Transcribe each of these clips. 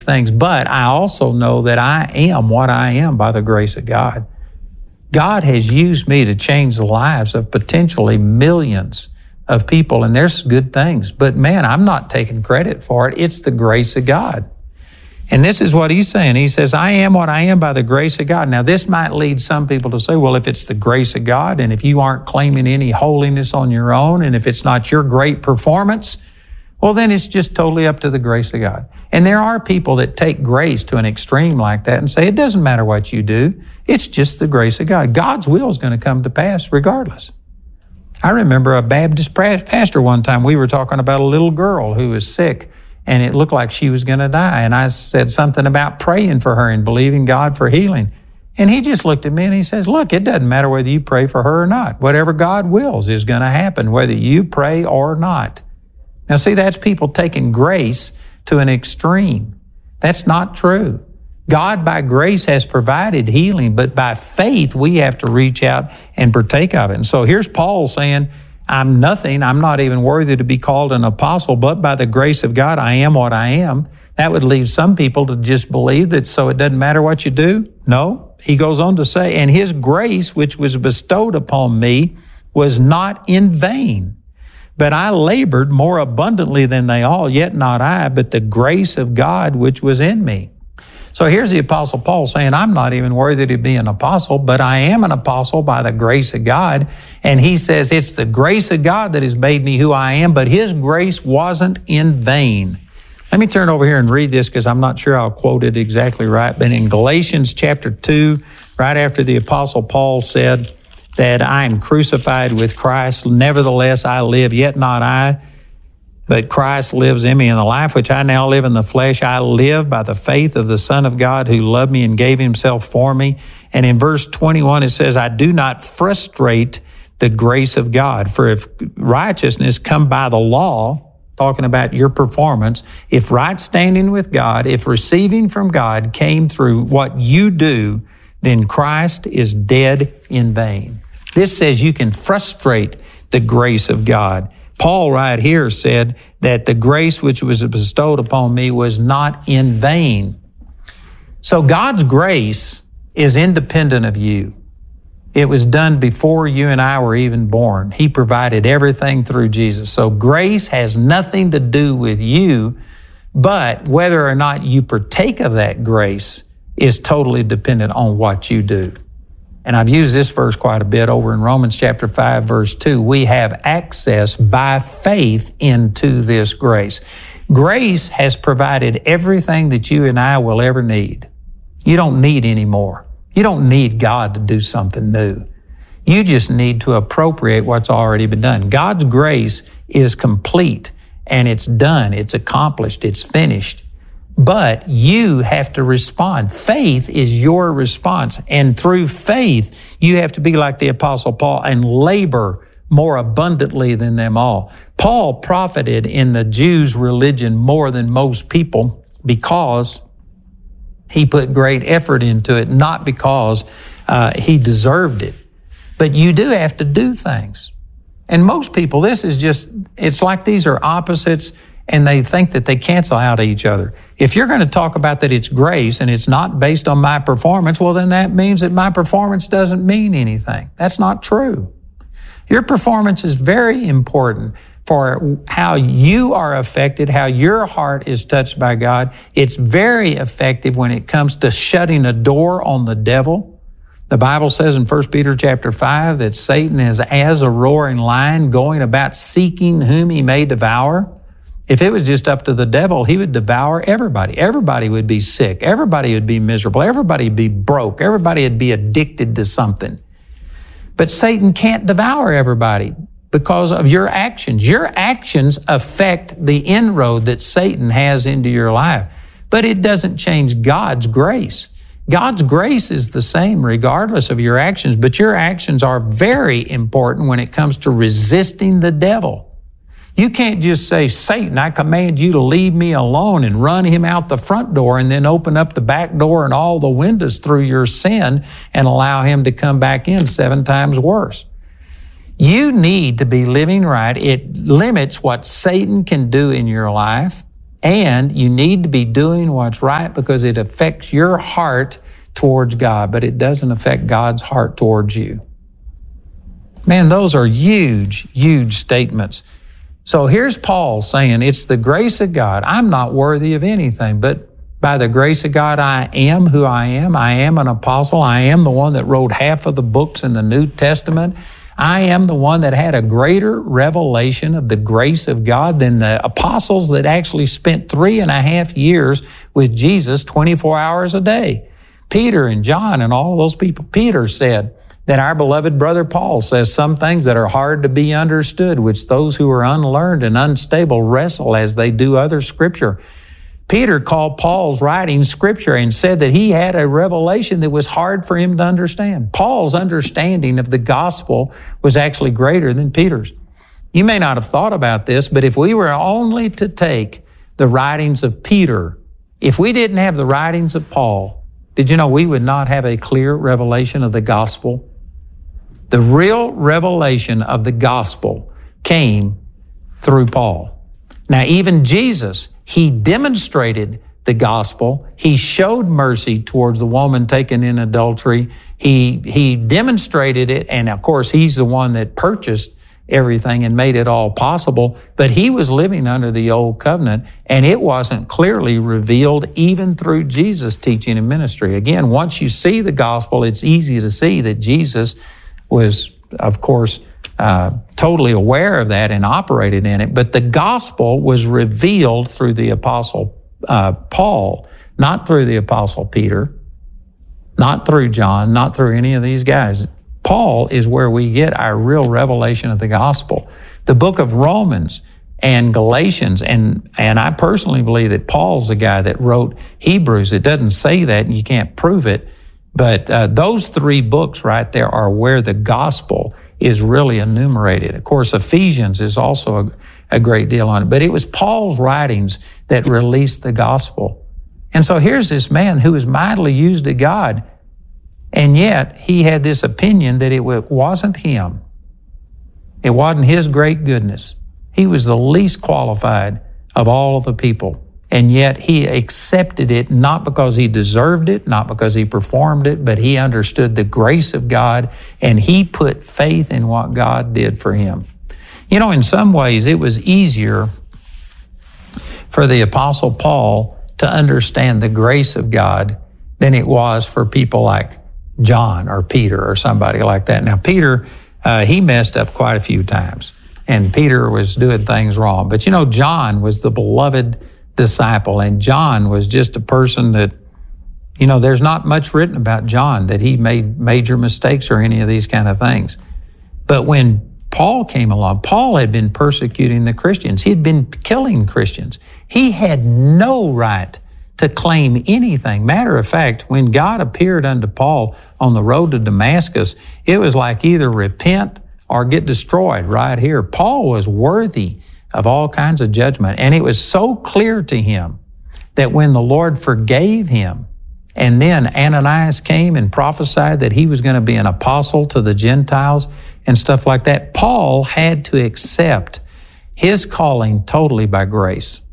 things, but I also know that I am what I am by the grace of God. God has used me to change the lives of potentially millions of people, and there's good things. But man, I'm not taking credit for it. It's the grace of God. And this is what he's saying. He says, I am what I am by the grace of God. Now, this might lead some people to say, well, if it's the grace of God, and if you aren't claiming any holiness on your own, and if it's not your great performance, well, then it's just totally up to the grace of God. And there are people that take grace to an extreme like that and say, it doesn't matter what you do. It's just the grace of God. God's will is going to come to pass regardless. I remember a Baptist pastor one time, we were talking about a little girl who was sick, and it looked like she was going to die. And I said something about praying for her and believing God for healing. And he just looked at me and he says, look, it doesn't matter whether you pray for her or not. Whatever God wills is going to happen, whether you pray or not. Now, see, that's people taking grace to an extreme. That's not true. God, by grace, has provided healing, but by faith, we have to reach out and partake of it. And so here's Paul saying, I'm nothing. I'm not even worthy to be called an apostle, but by the grace of God, I am what I am. That would leave some people to just believe that so it doesn't matter what you do. No, he goes on to say, and his grace, which was bestowed upon me, was not in vain. But I labored more abundantly than they all, yet not I, but the grace of God which was in me. So here's the Apostle Paul saying, I'm not even worthy to be an apostle, but I am an apostle by the grace of God. And he says, it's the grace of God that has made me who I am, but his grace wasn't in vain. Let me turn over here and read this because I'm not sure I'll quote it exactly right. But in Galatians chapter 2, right after the Apostle Paul said that I am crucified with Christ, nevertheless I live, yet not I, but Christ lives in me. In the life which I now live in the flesh, I live by the faith of the Son of God who loved me and gave himself for me. And in verse 21, it says, I do not frustrate the grace of God. For if righteousness come by the law, talking about your performance, if right standing with God, if receiving from God came through what you do, then Christ is dead in vain. This says you can frustrate the grace of God. Paul right here said that the grace which was bestowed upon me was not in vain. So God's grace is independent of you. It was done before you and I were even born. He provided everything through Jesus. So grace has nothing to do with you, but whether or not you partake of that grace is totally dependent on what you do. And I've used this verse quite a bit over in Romans chapter 5, verse 2. We have access by faith into this grace. Grace has provided everything that you and I will ever need. You don't need any more. You don't need God to do something new. You just need to appropriate what's already been done. God's grace is complete and it's done. It's accomplished. It's finished. But you have to respond. Faith is your response. And through faith, you have to be like the Apostle Paul and labor more abundantly than them all. Paul profited in the Jews' religion more than most people because he put great effort into it, not because he deserved it. But you do have to do things. And most people, it's like these are opposites and they think that they cancel out each other. If you're going to talk about that it's grace and it's not based on my performance, well, then that means that my performance doesn't mean anything. That's not true. Your performance is very important for how you are affected, how your heart is touched by God. It's very effective when it comes to shutting a door on the devil. The Bible says in 1 Peter chapter 5 that Satan is as a roaring lion going about seeking whom he may devour. If it was just up to the devil, he would devour everybody. Everybody would be sick. Everybody would be miserable. Everybody would be broke. Everybody would be addicted to something. But Satan can't devour everybody because of your actions. Your actions affect the inroad that Satan has into your life. But it doesn't change God's grace. God's grace is the same regardless of your actions, but your actions are very important when it comes to resisting the devil. You can't just say, Satan, I command you to leave me alone and run him out the front door and then open up the back door and all the windows through your sin and allow him to come back in 7 times worse. You need to be living right. It limits what Satan can do in your life. And you need to be doing what's right because it affects your heart towards God, but it doesn't affect God's heart towards you. Man, those are huge, huge statements. So here's Paul saying, it's the grace of God. I'm not worthy of anything, but by the grace of God, I am who I am. I am an apostle. I am the one that wrote half of the books in the New Testament. I am the one that had a greater revelation of the grace of God than the apostles that actually spent 3.5 years with Jesus 24 hours a day. Peter and John and all of those people. Peter said that our beloved brother Paul says some things that are hard to be understood, which those who are unlearned and unstable wrestle as they do other scripture. Peter called Paul's writing scripture and said that he had a revelation that was hard for him to understand. Paul's understanding of the gospel was actually greater than Peter's. You may not have thought about this, but if we were only to take the writings of Peter, if we didn't have the writings of Paul, did you know we would not have a clear revelation of the gospel? The real revelation of the gospel came through Paul. Now, even Jesus, he demonstrated the gospel. He showed mercy towards the woman taken in adultery. He demonstrated it, and of course, he's the one that purchased everything and made it all possible. But he was living under the old covenant, and it wasn't clearly revealed even through Jesus' teaching and ministry. Again, once you see the gospel, it's easy to see that Jesus was, of course, totally aware of that and operated in it. But the gospel was revealed through the apostle Paul, not through the apostle Peter, not through John, not through any of these guys. Paul is where we get our real revelation of the gospel. The book of Romans and Galatians, and I personally believe that Paul's the guy that wrote Hebrews. It doesn't say that, and you can't prove it, but those 3 books right there are where the gospel is really enumerated. Of course, Ephesians is also a great deal on it, but it was Paul's writings that released the gospel. And so here's this man who was mightily used of God, and yet he had this opinion that it wasn't him. It wasn't his great goodness. He was the least qualified of all of the people. And yet he accepted it not because he deserved it, not because he performed it, but he understood the grace of God, and he put faith in what God did for him. You know, in some ways, it was easier for the Apostle Paul to understand the grace of God than it was for people like John or Peter or somebody like that. Now, Peter, he messed up quite a few times, and Peter was doing things wrong. But you know, John was the beloved disciple, and John was just a person that, you know, there's not much written about John that he made major mistakes or any of these kind of things. But when Paul came along, Paul had been persecuting the Christians. He had been killing Christians. He had no right to claim anything. Matter of fact, when God appeared unto Paul on the road to Damascus, it was like either repent or get destroyed right here. Paul was worthy of all kinds of judgment. And it was so clear to him that when the Lord forgave him, and then Ananias came and prophesied that he was going to be an apostle to the Gentiles and stuff like that, Paul had to accept his calling totally by grace.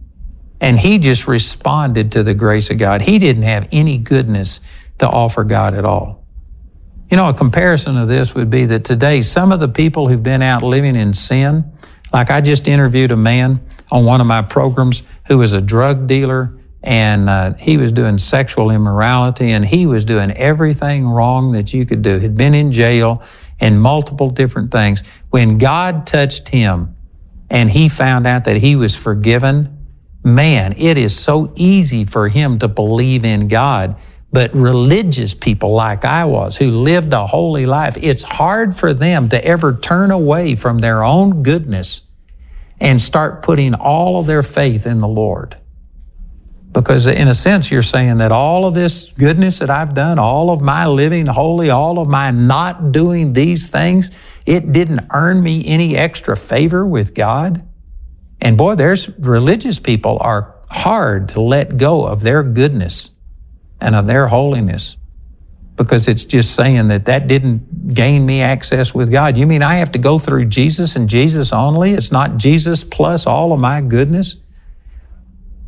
And he just responded to the grace of God. He didn't have any goodness to offer God at all. You know, a comparison of this would be that today, some of the people who've been out living in sin, like I just interviewed a man on one of my programs who was a drug dealer, and he was doing sexual immorality, and he was doing everything wrong that you could do. He'd been in jail and multiple different things. When God touched him and he found out that he was forgiven, man, it is so easy for him to believe in God. But religious people like I was, who lived a holy life, it's hard for them to ever turn away from their own goodness and start putting all of their faith in the Lord. Because in a sense, you're saying that all of this goodness that I've done, all of my living holy, all of my not doing these things, it didn't earn me any extra favor with God. And boy, there's religious people are hard to let go of their goodness and of their holiness, because it's just saying that that didn't gain me access with God. You mean I have to go through Jesus and Jesus only? It's not Jesus plus all of my goodness?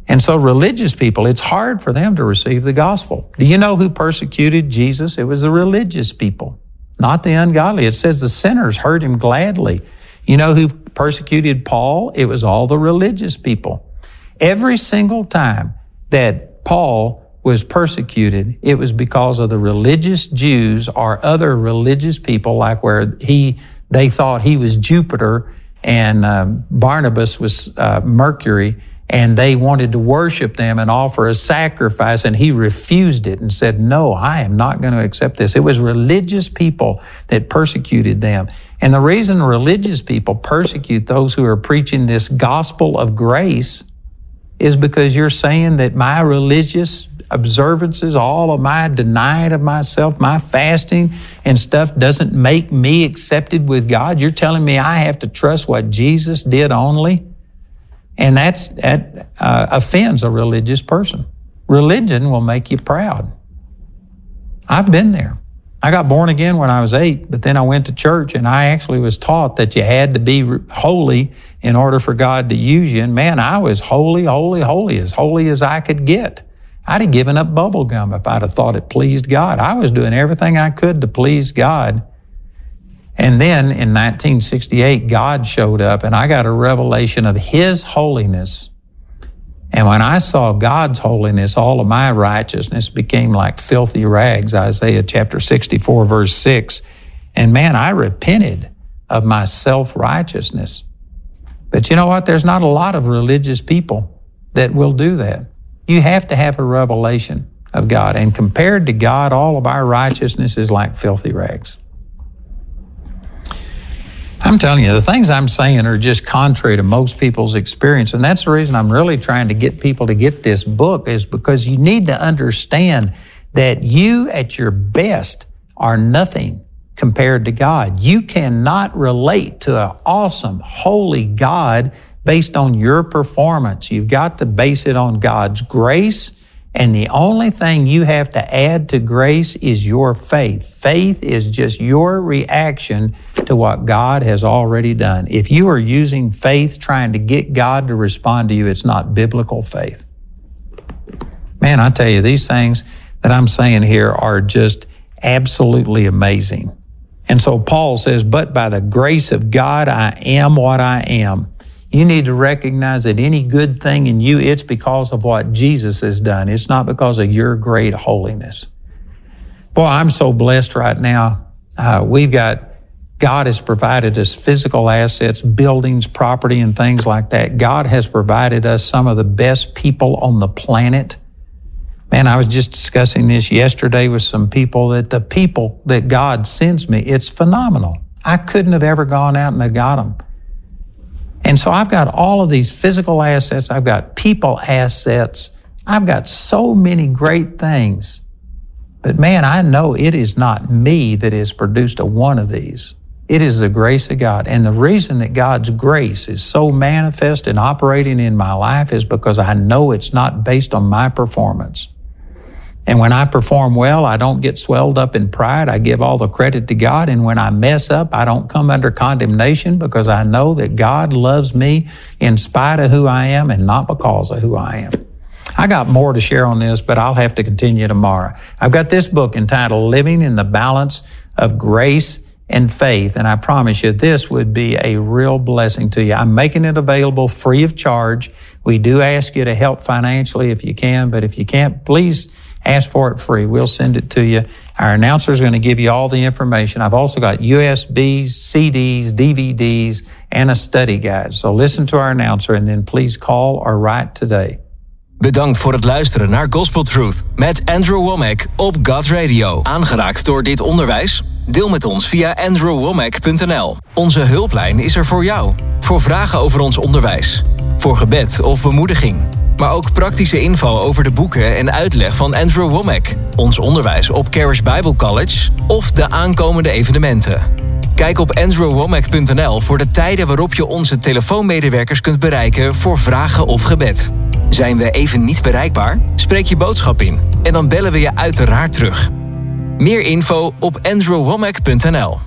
And so religious people, it's hard for them to receive the gospel. Do you know who persecuted Jesus? It was the religious people, not the ungodly. It says the sinners heard him gladly. You know who persecuted Paul? It was all the religious people. Every single time that Paul was persecuted, it was because of the religious Jews or other religious people, like where they thought he was Jupiter and Barnabas was Mercury, and they wanted to worship them and offer a sacrifice, and he refused it and said, no, I am not going to accept this. It was religious people that persecuted them. And the reason religious people persecute those who are preaching this gospel of grace is because you're saying that my religious observances, all of my denying of myself, my fasting and stuff doesn't make me accepted with God. You're telling me I have to trust what Jesus did only? And that offends a religious person. Religion will make you proud. I've been there. I got born again when I was 8, but then I went to church and I actually was taught that you had to be holy in order for God to use you. And man, I was holy as I could get. I'd have given up bubble gum if I'd have thought it pleased God. I was doing everything I could to please God. And then in 1968, God showed up and I got a revelation of His holiness. And when I saw God's holiness, all of my righteousness became like filthy rags, Isaiah chapter 64, verse 6. And man, I repented of my self-righteousness. But you know what? There's not a lot of religious people that will do that. You have to have a revelation of God. And compared to God, all of our righteousness is like filthy rags. I'm telling you, the things I'm saying are just contrary to most people's experience. And that's the reason I'm really trying to get people to get this book, is because you need to understand that you at your best are nothing compared to God. You cannot relate to an awesome, holy God based on your performance. You've got to base it on God's grace. And the only thing you have to add to grace is your faith. Faith is just your reaction to what God has already done. If you are using faith trying to get God to respond to you, it's not biblical faith. Man, I tell you, these things that I'm saying here are just absolutely amazing. And so Paul says, but by the grace of God, I am what I am. You need to recognize that any good thing in you, it's because of what Jesus has done. It's not because of your great holiness. Boy, I'm so blessed right now. God has provided us physical assets, buildings, property, and things like that. God has provided us some of the best people on the planet. Man, I was just discussing this yesterday with some people, that the people that God sends me, it's phenomenal. I couldn't have ever gone out and have got them. And so I've got all of these physical assets. I've got people assets. I've got so many great things. But man, I know it is not me that has produced a one of these. It is the grace of God. And the reason that God's grace is so manifest and operating in my life is because I know it's not based on my performance. And when I perform well, I don't get swelled up in pride. I give all the credit to God. And when I mess up, I don't come under condemnation, because I know that God loves me in spite of who I am and not because of who I am. I got more to share on this, but I'll have to continue tomorrow. I've got this book entitled Living in the Balance of Grace and Faith. And I promise you, this would be a real blessing to you. I'm making it available free of charge. We do ask you to help financially if you can, but if you can't, please ask for it free. We'll send it to you. Our announcer is going to give you all the information. I've also got USBs, CDs, DVDs, and a study guide. So listen to our announcer and then please call or write today. Bedankt voor het luisteren naar Gospel Truth met Andrew Wommack op God Radio. Aangeraakt door dit onderwijs? Deel met ons via andrewwommack.nl. Onze hulplijn is er voor jou. Voor vragen over ons onderwijs. Voor gebed of bemoediging. Maar ook praktische info over de boeken en uitleg van Andrew Wommack. Ons onderwijs op Charis Bible College of de aankomende evenementen. Kijk op andrewwommack.nl voor de tijden waarop je onze telefoonmedewerkers kunt bereiken voor vragen of gebed. Zijn we even niet bereikbaar? Spreek je boodschap in en dan bellen we je uiteraard terug. Meer info op andrewwommack.nl.